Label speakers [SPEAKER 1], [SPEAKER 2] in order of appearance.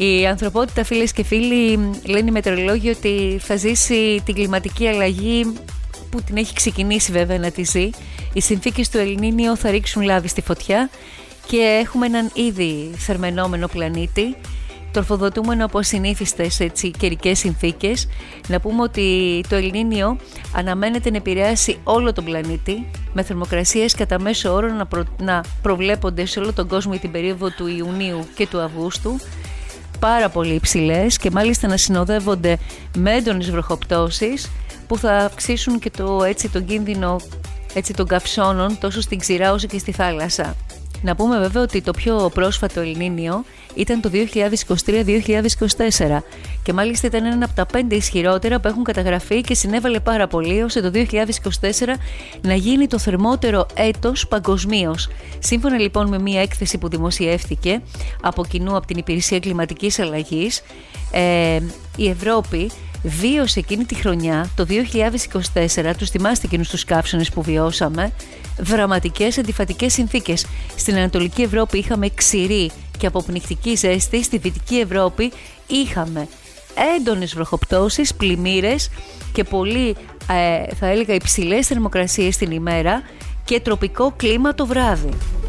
[SPEAKER 1] Η ανθρωπότητα, φίλες και φίλοι, λένε οι μετεωρολόγοι ότι θα ζήσει την κλιματική αλλαγή που την έχει ξεκινήσει βέβαια να τη ζει. Οι συνθήκες του Ελνίνιο θα ρίξουν λάδι στη φωτιά και έχουμε έναν ήδη θερμαινόμενο πλανήτη, τροφοδοτούμενο από ασυνήθιστες καιρικές συνθήκες. Να πούμε ότι το Ελνίνιο αναμένεται να επηρεάσει όλο τον πλανήτη, με θερμοκρασίες κατά μέσο όρο να προβλέπονται σε όλο τον κόσμο για την περίοδο του Ιουνίου και του Αυγούστου, πάρα πολύ υψηλές, και μάλιστα να συνοδεύονται με έντονες βροχοπτώσεις που θα αυξήσουν και τον κίνδυνο των καυσώνων τόσο στην ξηρά όσο και στη θάλασσα. Να πούμε βέβαια ότι το πιο πρόσφατο Ελνίνιο ήταν το 2023-2024 και μάλιστα ήταν ένα από τα 5 ισχυρότερα που έχουν καταγραφεί και συνέβαλε πάρα πολύ ώστε το 2024 να γίνει το θερμότερο έτος παγκοσμίως. Σύμφωνα λοιπόν με μια έκθεση που δημοσιεύτηκε από κοινού από την Υπηρεσία Κλιματικής Αλλαγής, η Ευρώπη βίωσε εκείνη τη χρονιά, το 2024, τους θυμάστε εκείνους τους καύσονες που βιώσαμε, δραματικές αντιφατικές συνθήκες. Στην Ανατολική Ευρώπη είχαμε ξηρή και αποπνιχτική ζέστη, στη Δυτική Ευρώπη είχαμε έντονες βροχοπτώσεις, πλημμύρες και πολύ θα έλεγα υψηλές θερμοκρασίες την ημέρα και τροπικό κλίμα το βράδυ.